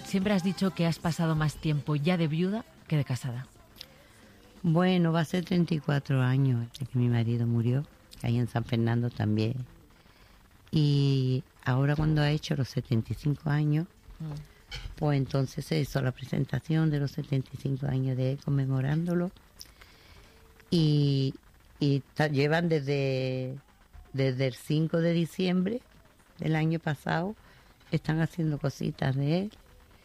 Siempre has dicho que has pasado más tiempo ya de viuda que de casada. Bueno, va a ser 34 años desde que mi marido murió, ahí en San Fernando también. Y ahora cuando ha hecho los 75 años, pues entonces se hizo la presentación de los 75 años de él, conmemorándolo. Y llevan desde el 5 de diciembre del año pasado, están haciendo cositas de él.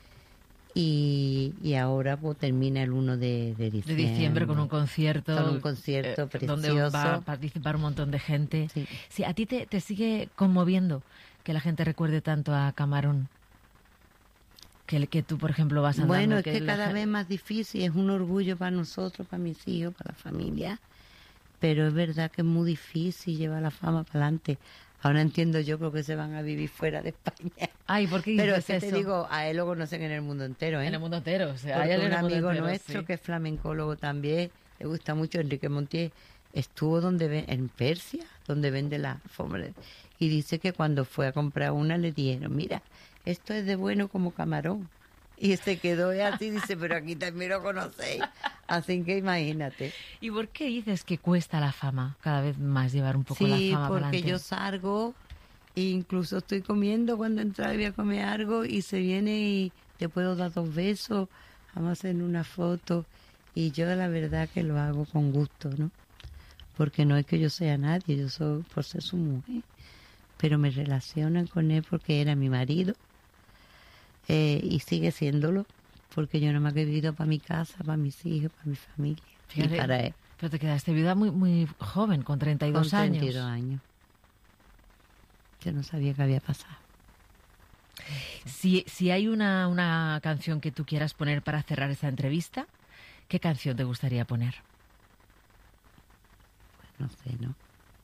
Y ahora pues termina el 1 de diciembre. De diciembre con un concierto. Con un concierto precioso. Donde va a participar un montón de gente. Sí. Sí, ¿a ti te sigue conmoviendo que la gente recuerde tanto a Camarón? Que tú, por ejemplo, vas andando... Bueno, es que cada vez más difícil, es un orgullo para nosotros, para mis hijos, para la familia, pero es verdad que es muy difícil llevar la fama para adelante. Ahora entiendo yo por qué se van a vivir fuera de España. Ay, ¿por qué dices pero es que eso? te digo, a él lo conocen en el mundo entero, ¿eh? En el mundo entero, o sea, porque hay un amigo entero, nuestro sí. que es flamencólogo también, le gusta mucho, Enrique Montiel, estuvo en Persia, donde vende la alfombra, y dice que cuando fue a comprar una le dijeron, mira, esto es de bueno como Camarón. Y se quedó así, dice, pero aquí también lo conocéis. Así que imagínate. ¿Y por qué dices que cuesta la fama cada vez más llevar un poco la fama Sí, para porque adelante? yo salgo e incluso estoy comiendo cuando entra y voy a comer algo y se viene y te puedo dar 2 besos, vamos a hacer una foto. Y yo la verdad que lo hago con gusto, ¿no? Porque no es que yo sea nadie, yo soy por ser su mujer. Pero me relacionan con él porque era mi marido. Y sigue siéndolo, porque yo nomás he vivido para mi casa, para mis hijos, para mi familia. Fíjate, y para él. Pero te quedaste viuda muy, muy joven, con 32 Con años. 32 años. Yo no sabía qué había pasado. Si hay una canción que tú quieras poner para cerrar esta entrevista, ¿qué canción te gustaría poner? Pues no sé, ¿no?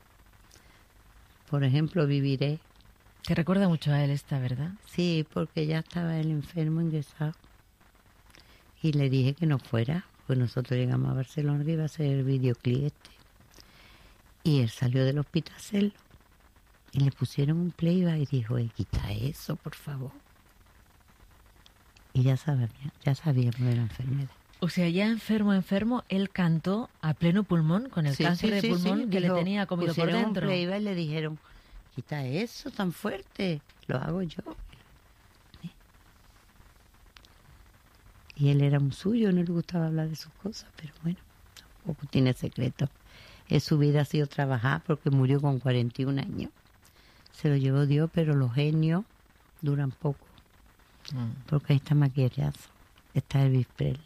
Por ejemplo, Viviré. Te recuerda mucho a él esta, ¿verdad? Sí, porque ya estaba él enfermo, ingresado. Y le dije que no fuera, pues nosotros llegamos a Barcelona que iba a hacer el videoclip este. Y él salió del hospital a hacerlo. Y le pusieron un playback y dijo, quita eso, por favor. Y ya sabíamos de la enfermedad. O sea, ya enfermo, él cantó a pleno pulmón con el cáncer de pulmón que dijo, le tenía comido por dentro. Un playback y le dijeron, quita eso tan fuerte, lo hago yo. Y él era muy suyo, no le gustaba hablar de sus cosas, pero bueno, tampoco tiene secreto. Su vida ha sido trabajar porque murió con 41 años. Se lo llevó Dios, pero los genios duran poco. Porque ahí está Maquillazo, está Elvis Presley.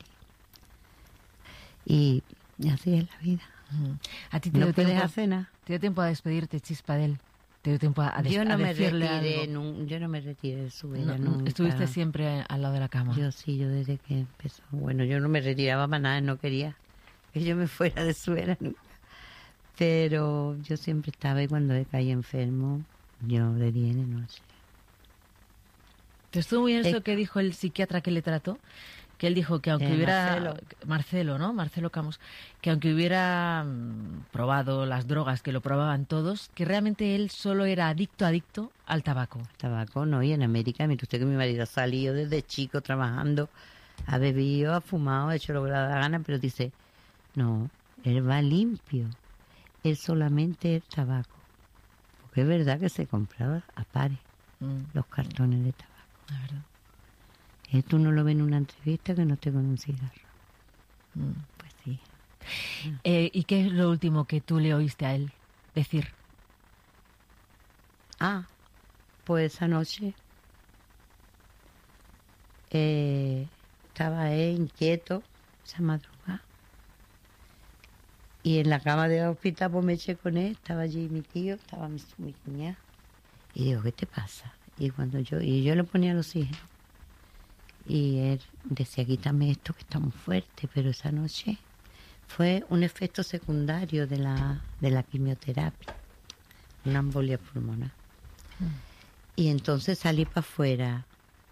Y así es la vida. ¿A ti te no dio puedes tiempo, hacer nada? ¿Te dio tiempo a despedirte, Chispa, de él? ¿Te dio tiempo a Yo no me decirle retiré, algo? yo no me retiré de su vida. ¿Estuviste siempre al lado de la cama? Yo sí, yo desde que empezó. Bueno, yo no me retiraba para nada, no quería que yo me fuera de su era nunca. Pero yo siempre estaba y cuando él caía enfermo, yo de día y de noche. ¿Te estuvo muy bien eso que dijo el psiquiatra que le trató? Que él dijo que aunque hubiera... Marcelo, ¿no? Marcelo Camus. Que aunque hubiera probado las drogas, que lo probaban todos, que realmente él solo era adicto al tabaco. Tabaco, no. Y en América, mire usted que mi marido ha salido desde chico trabajando, ha bebido, ha fumado, ha hecho lo que le da la gana, pero dice, no, él va limpio. Él solamente es tabaco. Porque es verdad que se compraba a pares los cartones de tabaco. La verdad. Tú no lo ves en una entrevista que no esté con un cigarro. Pues sí. ¿Y qué es lo último que tú le oíste a él decir? Pues esa noche estaba él inquieto, esa madrugada. Y en la cama del hospital pues me eché con él, estaba allí mi tío, estaba mi cuñada. Y digo, ¿qué te pasa? Y yo le ponía los oxígeno. Y él decía, quítame esto que está muy fuerte, pero esa noche fue un efecto secundario de la quimioterapia, una embolia pulmonar. Y entonces salí para afuera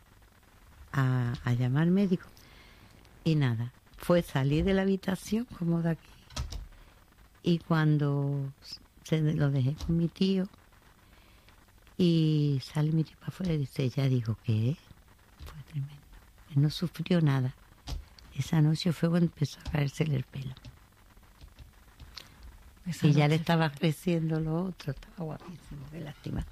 a llamar al médico y nada, fue salir de la habitación como de aquí y cuando lo dejé con mi tío y sale mi tío para afuera y dice, ella dijo, ¿qué? Fue tremendo. Él no sufrió nada. Esa noche fue cuando empezó a caérsele el pelo. Y ya le estaba creciendo lo otro, estaba guapísimo, qué lástima.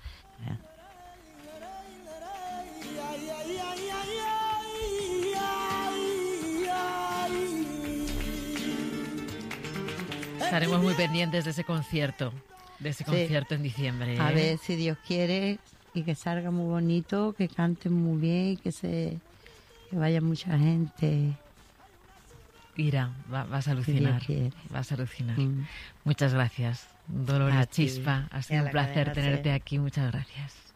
Estaremos muy pendientes de ese concierto, en diciembre, ¿eh? A ver si Dios quiere y que salga muy bonito, que canten muy bien, que vaya mucha gente. Ira, vas a alucinar. Vas a alucinar. Muchas gracias, Dolores Chispa. Ha sido un placer tenerte aquí. Muchas gracias.